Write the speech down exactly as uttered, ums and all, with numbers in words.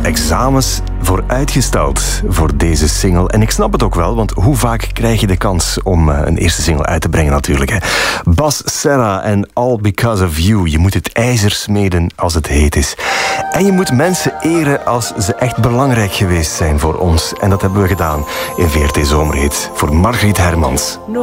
examens vooruitgesteld voor deze single. En ik snap het ook wel, want hoe vaak krijg je de kans om uh, een eerste single uit te brengen natuurlijk. Hè? Bas Serra en All Because of You. Je moet het ijzer smeden als het heet is. En je moet mensen eren als ze echt belangrijk geweest zijn voor ons. En dat hebben we gedaan in V R T Zomerhit voor Margriet Hermans.